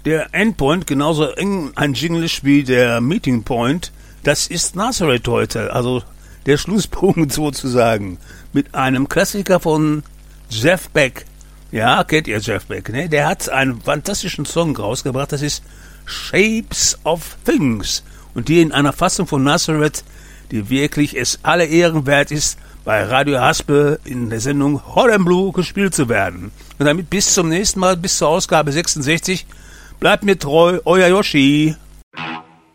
Der Endpoint, genauso eng ein Jingle ist wie der Meeting Point, das ist Nazareth heute, also der Schlusspunkt sozusagen, mit einem Klassiker von Jeff Beck. Ja, kennt ihr Jeff Beck, ne? Der hat einen fantastischen Song rausgebracht, das ist Shapes of Things. Und die in einer Fassung von Nazareth, die wirklich es alle Ehren wert ist, bei Radio Haspe in der Sendung Hot and Blue gespielt zu werden. Und damit bis zum nächsten Mal, bis zur Ausgabe 66, bleibt mir treu, euer Yoshi.